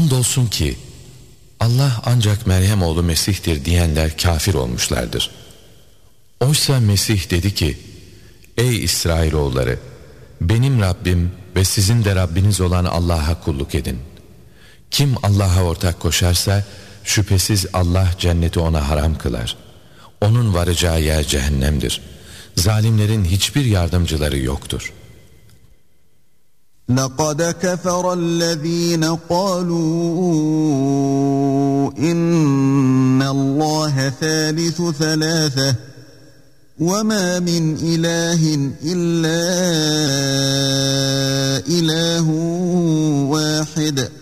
Andolsun ki Allah ancak Meryem oğlu Mesih'tir diyenler kafir olmuşlardır. Oysa Mesih dedi ki, ey İsrailoğulları, benim Rabbim ve sizin de Rabbiniz olan Allah'a kulluk edin. Kim Allah'a ortak koşarsa şüphesiz Allah cenneti ona haram kılar. Onun varacağı yer cehennemdir. Zalimlerin hiçbir yardımcıları yoktur. لَقَدْ كَفَرَ الَّذ۪ينَ قَالُوا اِنَّ اللّٰهَ ثَالِثُ ثَلَاثَةٍ وَمَا مِنْ إِلَٰهٍ إِلَّا إِلَٰهٌ وَاحِدٌ